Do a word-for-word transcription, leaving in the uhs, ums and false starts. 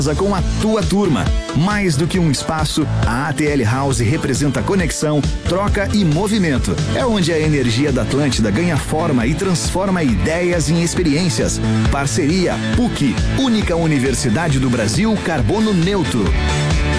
com a tua turma. Mais do que um espaço, a A T L House representa conexão, troca e movimento. É onde a energia da Atlântida ganha forma e transforma ideias em experiências. Parceria P U C, única universidade do Brasil carbono neutro.